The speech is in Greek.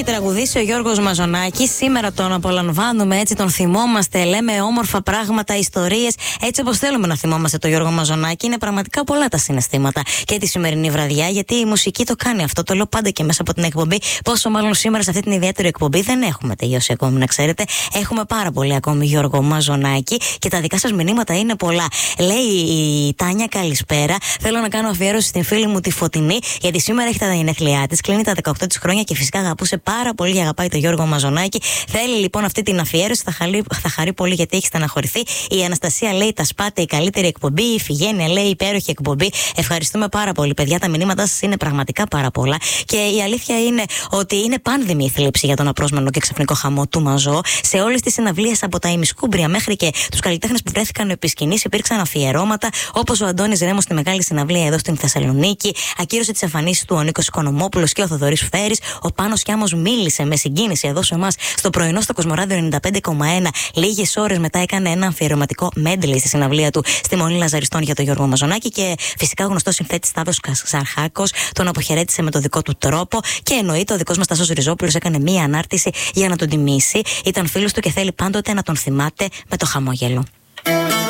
έχει τραγουδήσει ο Γιώργος Μαζονάκης. Σήμερα τον απολαμβάνουμε, έτσι τον θυμόμαστε. Λέμε όμορφα πράγματα, ιστορίες, έτσι όπως θέλουμε να θυμόμαστε τον Γιώργο Μαζονάκη. Είναι πραγματικά πολλά τα συναισθήματα και τη σημερινή βραδιά, γιατί η μουσική το κάνει αυτό. Το λέω πάντα και μέσα από την εκπομπή. Πόσο μάλλον σήμερα σε αυτή την ιδιαίτερη εκπομπή δεν έχουμε τελειώσει ακόμη, να ξέρετε. Έχουμε πάρα πολύ ακόμη Γιώργο Μαζονάκη και τα δικά σας μηνύματα είναι πολλά. Λέει η Τάνια, καλησπέρα. Θέλω να κάνω αφιέρωση στην φίλη μου τη Φωτεινή, γιατί σήμερα έχει τα γενέθλιά της. Κλείνει τα 18 της χρόνια και φυσικά αγαπούσε πάρα πολύ και αγαπάει τον Γιώργο Μαζονάκη. Θέλει λοιπόν αυτή την αφιέρωση, θα χαρεί πολύ γιατί έχει στεναχωρηθεί. Η Αναστασία λέει: τα σπάτε, η καλύτερη εκπομπή. Η Φιγένεια λέει: υπέροχη εκπομπή. Ευχαριστούμε πάρα πολύ, παιδιά. Τα μηνύματά σας είναι πραγματικά πάρα πολλά. Και η αλήθεια είναι ότι είναι πάνδημη η θλίψη για τον απρόσμενο και ξαφνικό χαμό του Μαζό. Σε όλες τις συναυλίες, από τα ημισκούμπρια μέχρι και τους καλλιτέχνες που βρέθηκαν επί σκηνής, υπήρξαν αφιερώματα, όπως ο Αντώνης Ρέμος στη μεγάλη συναυλία εδώ στην Θεσσαλονίκη. Ακύρωσε τις εμφανίσεις του ο Νίκος Οικονομόπουλος και ο Θοδωρής Φέρης. Ο Πάνος Κιάμος μίλησε με συγκίνηση εδώ σε εμάς στο πρωινό στο Κοσμοράδιο 95,1. Λίγες ώρες μετά έκανε ένα αφιερωματικό μέντλεϊ στη συναυλία του στη Μονή Λαζαριστών για τον Γιώργο Μαζονάκη. Και φυσικά ο γνωστός συνθέτης Σταύρος Ξαρχάκος τον αποχαιρέτησε με το δικό του τρόπο. Και εννοείται ο δικός μας Τάσος Ριζόπουλος έκανε μία ανάρτηση για να τον τιμήσει. Ήταν φίλος του και θέλει πάντοτε να τον θυμάται με το χαμόγελο.